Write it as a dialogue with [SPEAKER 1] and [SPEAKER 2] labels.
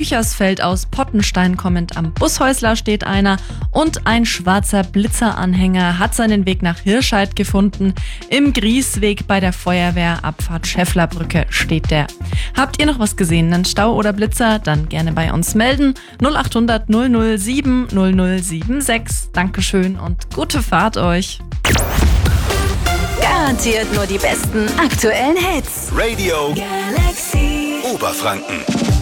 [SPEAKER 1] Büchersfeld aus Pottenstein kommend am Bushäusler steht einer und ein schwarzer Blitzeranhänger hat seinen Weg nach Hirscheid gefunden. Im Griesweg bei der Feuerwehr Abfahrt Schäfflerbrücke steht der. Habt ihr noch was gesehen, einen Stau oder Blitzer? Dann gerne bei uns melden. 0800 007 0076. Dankeschön und gute Fahrt euch.
[SPEAKER 2] Garantiert nur die besten aktuellen Hits.
[SPEAKER 3] Radio
[SPEAKER 2] Galaxy
[SPEAKER 3] Oberfranken.